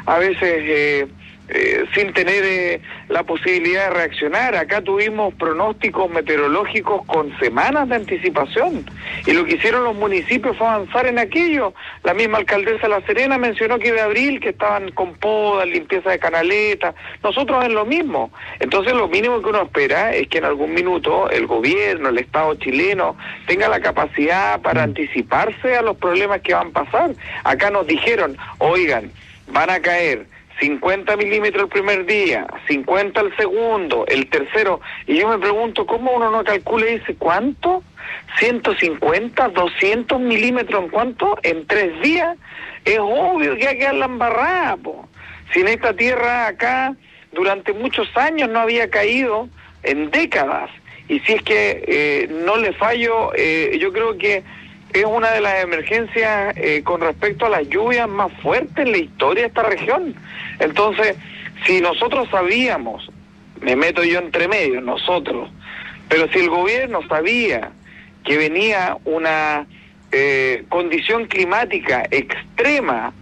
a veces sin tener la posibilidad de reaccionar. Acá tuvimos pronósticos meteorológicos con semanas de anticipación, y lo que hicieron los municipios fue avanzar en aquello. La misma alcaldesa de La Serena mencionó que de abril que estaban con podas, limpieza de canaletas, nosotros en lo mismo. Entonces lo mínimo que uno espera es que en algún minuto el gobierno, el Estado chileno, tenga la capacidad para anticiparse a los problemas que van a pasar. Acá nos dijeron, oigan, van a caer 50 milímetros el primer día, 50 el segundo, el tercero, y yo me pregunto, ¿cómo uno no calcula y dice cuánto? 150, 200 milímetros, ¿en cuánto? En 3 días. Es obvio que hay que quedar la embarrada, po. Si en esta tierra acá durante muchos años no había caído en décadas, y si es que no le fallo, yo creo que es una de las emergencias con respecto a las lluvias más fuertes en la historia de esta región. Entonces, si nosotros sabíamos, me meto yo entre medio, nosotros, pero si el gobierno sabía que venía una condición climática extrema,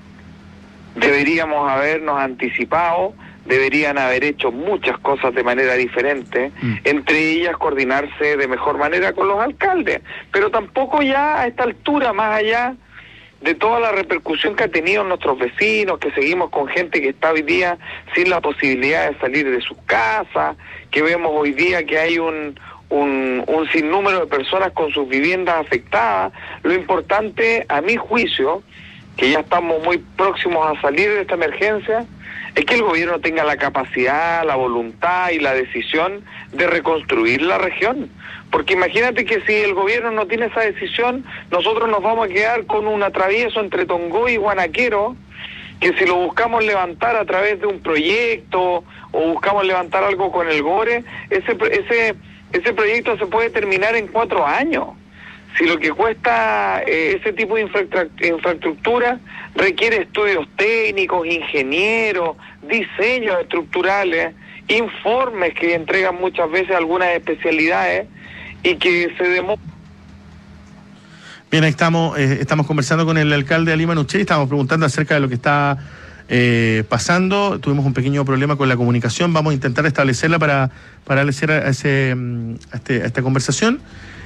deberíamos habernos anticipado, deberían haber hecho muchas cosas de manera diferente, entre ellas coordinarse de mejor manera con los alcaldes, pero tampoco ya a esta altura, más allá de toda la repercusión que ha tenido en nuestros vecinos, que seguimos con gente que está hoy día sin la posibilidad de salir de sus casas, que vemos hoy día que hay un sinnúmero de personas con sus viviendas afectadas. Lo importante, a mi juicio, que ya estamos muy próximos a salir de esta emergencia, es que el gobierno tenga la capacidad, la voluntad y la decisión de reconstruir la región. Porque imagínate que si el gobierno no tiene esa decisión, nosotros nos vamos a quedar con un atravieso entre Tongoy y Guanaquero, que si lo buscamos levantar a través de un proyecto o buscamos levantar algo con el GORE, ese proyecto se puede terminar en 4 años. Si lo que cuesta ese tipo de infraestructura requiere estudios técnicos, ingenieros, diseños estructurales, informes que entregan muchas veces algunas especialidades y que se demoran. Bien, ahí estamos conversando con el alcalde de Lima Nuché, estamos preguntando acerca de lo que está pasando. Tuvimos un pequeño problema con la comunicación, vamos a intentar establecerla para darle cierre a esta conversación.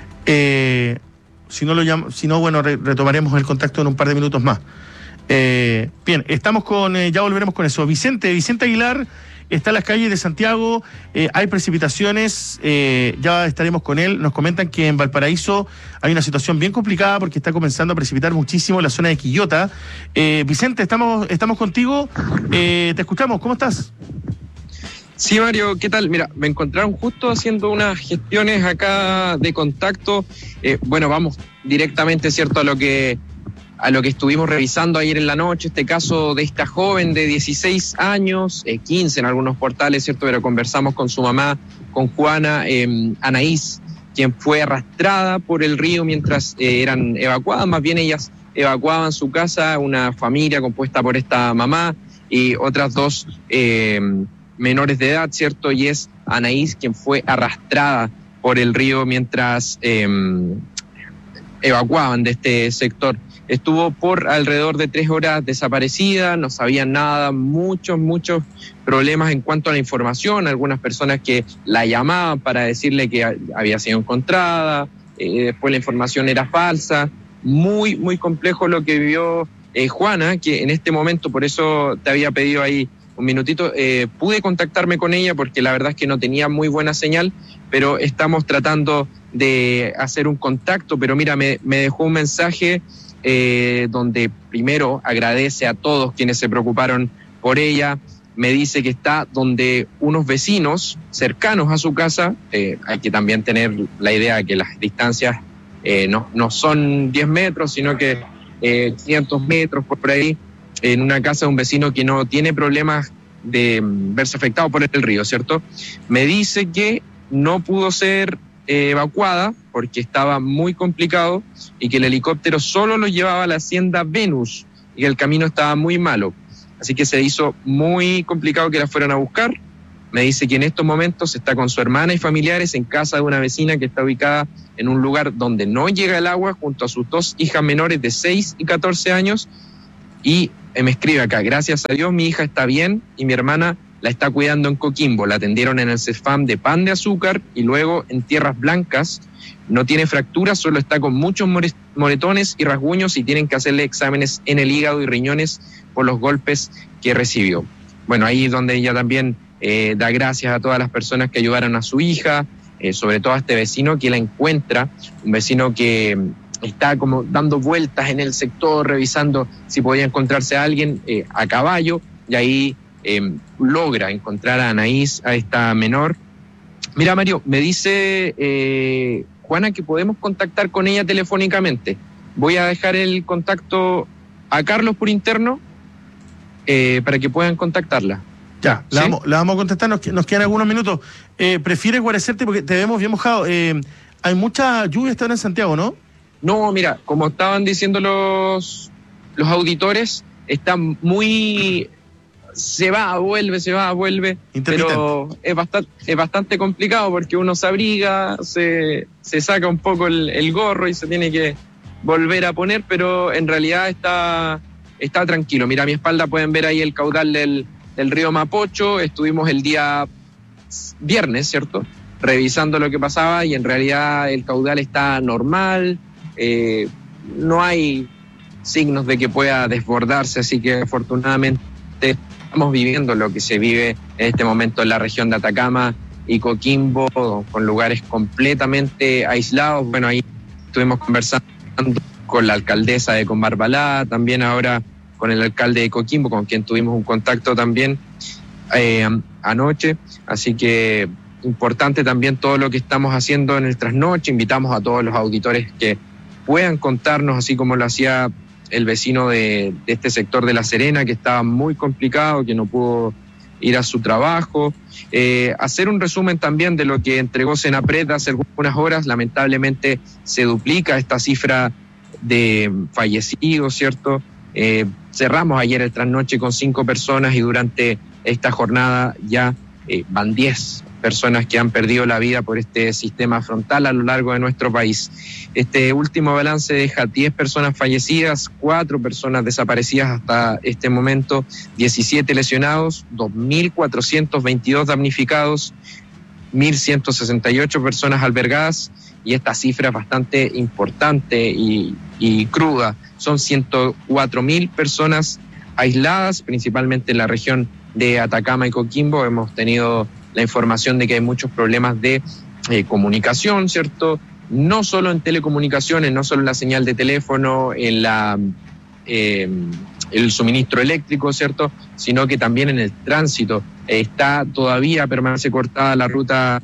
Si no, bueno, retomaremos el contacto en un par de minutos más. Bien, estamos ya volveremos con eso. Vicente Aguilar está en las calles de Santiago, hay precipitaciones, ya estaremos con él. Nos comentan que en Valparaíso hay una situación bien complicada porque está comenzando a precipitar muchísimo en la zona de Quillota. Vicente, estamos contigo, te escuchamos, ¿cómo estás? Sí, Mario, ¿qué tal? Mira, me encontraron justo haciendo unas gestiones acá de contacto. Bueno, vamos directamente, ¿cierto?, a lo que estuvimos revisando ayer en la noche, este caso de esta joven de 16 años, 15 en algunos portales, ¿cierto?, pero conversamos con su mamá, con Juana, Anaís, quien fue arrastrada por el río mientras eran evacuadas. Más bien ellas evacuaban su casa, una familia compuesta por esta mamá y otras 2 menores de edad, ¿cierto? Y es Anaís quien fue arrastrada por el río mientras evacuaban de este sector. Estuvo por alrededor de 3 horas desaparecida, no sabían nada, muchos problemas en cuanto a la información, algunas personas que la llamaban para decirle que había sido encontrada, después la información era falsa, muy complejo lo que vivió Juana, que en este momento, por eso te había pedido ahí un minutito, pude contactarme con ella porque la verdad es que no tenía muy buena señal, pero estamos tratando de hacer un contacto. Pero mira, me dejó un mensaje donde primero agradece a todos quienes se preocuparon por ella. Me dice que está donde unos vecinos cercanos a su casa, hay que también tener la idea de que las distancias no son 10 metros, sino que 500 metros por ahí, en una casa de un vecino que no tiene problemas de verse afectado por el río, ¿cierto? Me dice que no pudo ser evacuada porque estaba muy complicado y que el helicóptero solo lo llevaba a la hacienda Venus y que el camino estaba muy malo. Así que se hizo muy complicado que la fueran a buscar. Me dice que en estos momentos está con su hermana y familiares en casa de una vecina que está ubicada en un lugar donde no llega el agua, junto a sus 2 hijas menores de 6 y 14 años. Y me escribe acá, gracias a Dios mi hija está bien y mi hermana la está cuidando en Coquimbo. La atendieron en el CEFAM de Pan de Azúcar y luego en Tierras Blancas. No tiene fracturas, solo está con muchos moretones y rasguños y tienen que hacerle exámenes en el hígado y riñones por los golpes que recibió. Bueno, ahí es donde ella también da gracias a todas las personas que ayudaron a su hija, sobre todo a este vecino que la encuentra, un vecino que está como dando vueltas en el sector, revisando si podía encontrarse a alguien a caballo, y ahí logra encontrar a Anaís, a esta menor. Mira, Mario, me dice Juana que podemos contactar con ella telefónicamente. Voy a dejar el contacto a Carlos por interno para que puedan contactarla. Ya, ¿sí? la vamos a contestar, nos quedan algunos minutos. ¿Prefieres guarecerte porque te vemos bien mojado? Hay mucha lluvia esta hora en Santiago, ¿no? No, mira, como estaban diciendo los auditores, está muy... se va, vuelve, pero es bastante complicado porque uno se abriga, se saca un poco el gorro y se tiene que volver a poner, pero en realidad está tranquilo. Mira, a mi espalda pueden ver ahí el caudal del río Mapocho. Estuvimos el día viernes, ¿cierto?, revisando lo que pasaba y en realidad el caudal está normal, no hay signos de que pueda desbordarse, así que afortunadamente estamos viviendo lo que se vive en este momento en la región de Atacama y Coquimbo, con lugares completamente aislados. Bueno, ahí estuvimos conversando con la alcaldesa de Combarbalá, también ahora con el alcalde de Coquimbo, con quien tuvimos un contacto también anoche. Así que importante también todo lo que estamos haciendo en el trasnoche. Invitamos a todos los auditores que puedan contarnos, así como lo hacía el vecino de este sector de La Serena, que estaba muy complicado, que no pudo ir a su trabajo. Hacer un resumen también de lo que entregó Senapred hace algunas horas. Lamentablemente se duplica esta cifra de fallecidos, ¿cierto? Cerramos ayer el trasnoche con 5 personas y durante esta jornada ya van 10 personas que han perdido la vida por este sistema frontal a lo largo de nuestro país. Este último balance deja 10 personas fallecidas, 4 personas desaparecidas hasta este momento, 17 lesionados, 2.422 damnificados, 1.168 personas albergadas, y esta cifra es bastante importante y cruda. Son 104.000 personas aisladas, principalmente en la región de Atacama y Coquimbo. Hemos tenido la información de que hay muchos problemas de comunicación, ¿cierto? No solo en telecomunicaciones, no solo en la señal de teléfono, en el suministro eléctrico, ¿cierto?, sino que también en el tránsito. Permanece cortada la ruta,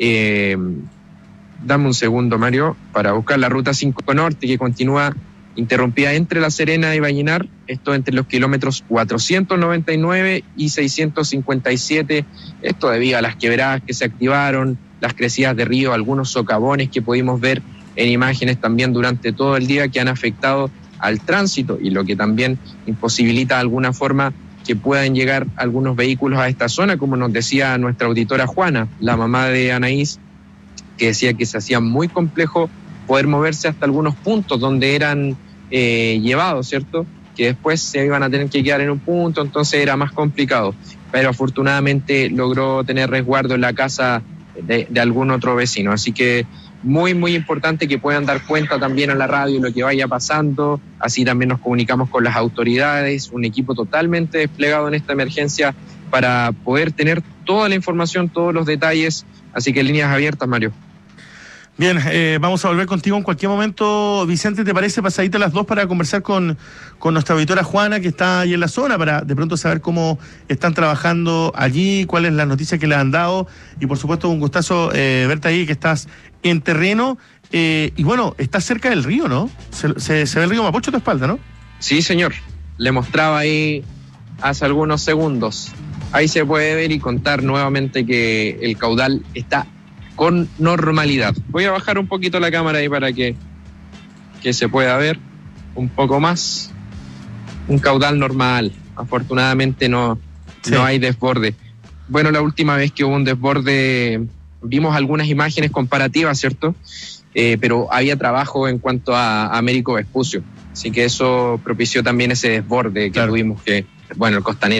dame un segundo, Mario, para buscar la ruta 5 Norte, que continúa interrumpida entre La Serena y Vallenar, esto entre los kilómetros 499 y 657, esto debido a las quebradas que se activaron, las crecidas de río, algunos socavones que pudimos ver en imágenes también durante todo el día que han afectado al tránsito y lo que también imposibilita de alguna forma que puedan llegar algunos vehículos a esta zona, como nos decía nuestra auditora Juana, la mamá de Anaís, que decía que se hacía muy complejo poder moverse hasta algunos puntos donde eran llevados, ¿cierto?, que después se iban a tener que quedar en un punto, entonces era más complicado, pero afortunadamente logró tener resguardo en la casa de algún otro vecino, así que muy, muy importante que puedan dar cuenta también a la radio lo que vaya pasando, así también nos comunicamos con las autoridades, un equipo totalmente desplegado en esta emergencia para poder tener toda la información, todos los detalles, así que líneas abiertas, Mario. Bien, vamos a volver contigo en cualquier momento, Vicente, ¿te parece pasadita a las 2 para conversar con nuestra auditora Juana, que está ahí en la zona, para de pronto saber cómo están trabajando allí, cuáles las noticias que le han dado, y por supuesto un gustazo verte ahí, que estás en terreno, y bueno, estás cerca del río, ¿no? Se ve el río Mapocho a tu espalda, ¿no? Sí, señor, le mostraba ahí hace algunos segundos, ahí se puede ver y contar nuevamente que el caudal está con normalidad. Voy a bajar un poquito la cámara ahí para que se pueda ver un poco más. Un caudal normal. Afortunadamente no hay desborde. Bueno, la última vez que hubo un desborde vimos algunas imágenes comparativas, ¿cierto? Pero había trabajo en cuanto a Américo Vespucio. Así que eso propició también ese desborde que tuvimos que, bueno, el Costanera